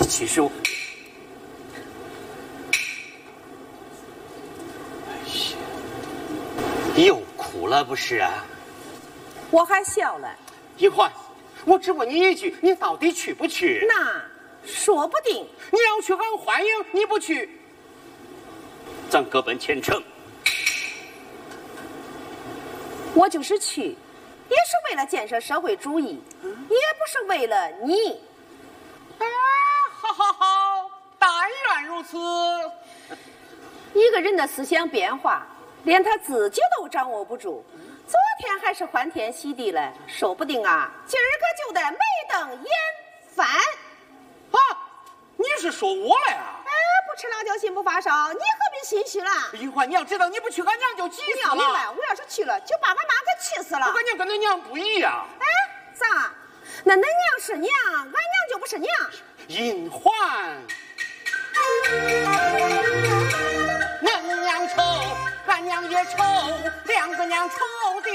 其实我，又哭了不是啊？ 我还小了。 一环，我只问你一句，你到底去不去？ 那说不定。 你要去喊欢迎，你不去，咱各奔前程。 我就是去，也是为了建设社会主义，也不是为了你。 好好好，但愿如此。 一个人的思想变化，连他自己都掌握不住。昨天还是欢天喜地嘞，说不定啊，今儿个就得眉瞪眼翻。 啊，你是说我了呀？ 哎，不吃辣椒心不发烧，你何必心虚了？ 玉环，你要知道，你不去，俺娘就急死了。 你要明白，我要是去了，就把俺妈给气死了。 我跟娘跟恁娘不一样。 哎，咋？那恁娘是娘，俺娘就不是娘。 银环，恁娘丑，俺娘也丑，两个娘丑的。